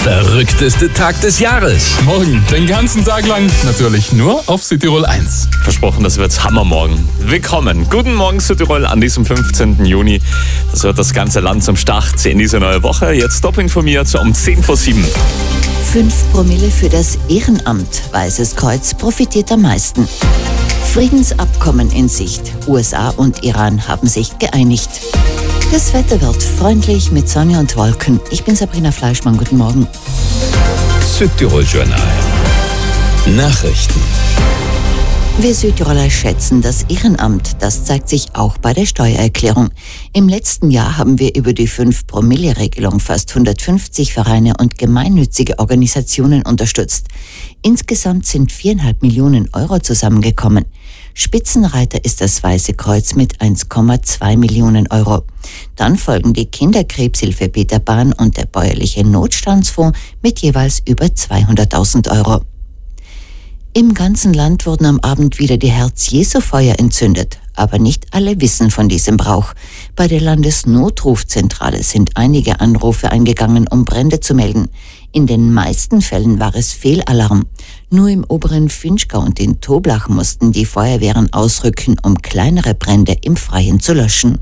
verrückteste Tag des Jahres. Morgen, den ganzen Tag lang, natürlich nur auf Südtirol 1. Versprochen, das wird's Hammer morgen. Willkommen. Guten Morgen Südtirol an diesem 15. Juni. Das wird das ganze Land zum Start in diese neue Woche. Jetzt top informiert um 7:10. 5 Promille für das Ehrenamt. Weißes Kreuz profitiert am meisten. Friedensabkommen in Sicht. USA und Iran haben sich geeinigt. Das Wetter wird freundlich mit Sonne und Wolken. Ich bin Sabrina Fleischmann. Guten Morgen. Südtirol Journal. Nachrichten. Wir Südtiroler schätzen das Ehrenamt. Das zeigt sich auch bei der Steuererklärung. Im letzten Jahr haben wir über die 5-Promille-Regelung fast 150 Vereine und gemeinnützige Organisationen unterstützt. Insgesamt sind 4,5 Millionen Euro zusammengekommen. Spitzenreiter ist das Weiße Kreuz mit 1,2 Millionen Euro. Dann folgen die Kinderkrebshilfe Peter Bahn und der bäuerliche Notstandsfonds mit jeweils über 200.000 Euro. Im ganzen Land wurden am Abend wieder die Herz-Jesu-Feuer entzündet. Aber nicht alle wissen von diesem Brauch. Bei der Landesnotrufzentrale sind einige Anrufe eingegangen, um Brände zu melden. In den meisten Fällen war es Fehlalarm. Nur im oberen Finchgau und in Toblach mussten die Feuerwehren ausrücken, um kleinere Brände im Freien zu löschen.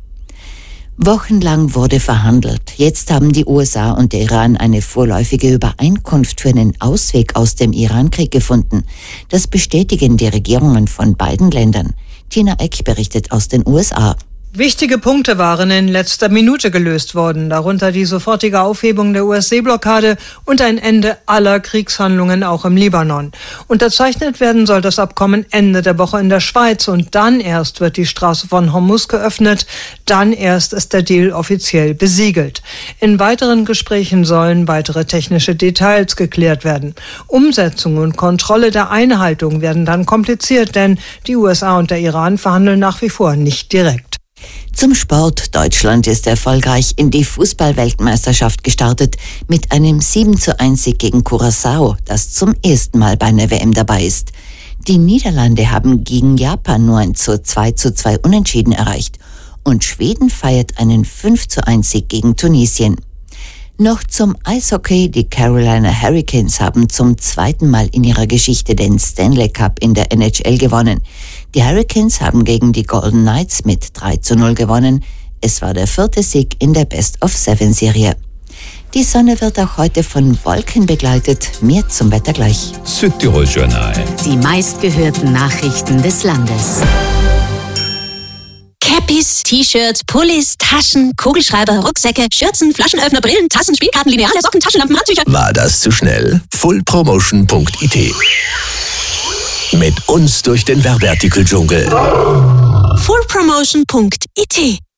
Wochenlang wurde verhandelt. Jetzt haben die USA und der Iran eine vorläufige Übereinkunft für einen Ausweg aus dem Irankrieg gefunden. Das bestätigen die Regierungen von beiden Ländern. Tina Eck berichtet aus den USA. Wichtige Punkte waren in letzter Minute gelöst worden, darunter die sofortige Aufhebung der US-Seeblockade und ein Ende aller Kriegshandlungen auch im Libanon. Unterzeichnet werden soll das Abkommen Ende der Woche in der Schweiz und dann erst wird die Straße von Hormuz geöffnet, dann erst ist der Deal offiziell besiegelt. In weiteren Gesprächen sollen weitere technische Details geklärt werden. Umsetzung und Kontrolle der Einhaltung werden dann kompliziert, denn die USA und der Iran verhandeln nach wie vor nicht direkt. Zum Sport. Deutschland ist erfolgreich in die Fußball-Weltmeisterschaft gestartet mit einem 7:1 gegen Curaçao, das zum ersten Mal bei einer WM dabei ist. Die Niederlande haben gegen Japan nur ein 2:2 Unentschieden erreicht und Schweden feiert einen 5:1 gegen Tunesien. Noch zum Eishockey. Die Carolina Hurricanes haben zum zweiten Mal in ihrer Geschichte den Stanley Cup in der NHL gewonnen. Die Hurricanes haben gegen die Golden Knights mit 3:0 gewonnen. Es war der 4. Sieg in der Best-of-7-Serie. Die Sonne wird auch heute von Wolken begleitet. Mehr zum Wetter gleich. Südtirol Journal. Die meistgehörten Nachrichten des Landes. Cappies, T-Shirts, Pullis, Taschen, Kugelschreiber, Rucksäcke, Schürzen, Flaschenöffner, Brillen, Tassen, Spielkarten, Lineale, Socken, Taschenlampen, Handtücher. War das zu schnell? fullpromotion.it. Mit uns durch den Werbeartikel-Dschungel. fullpromotion.it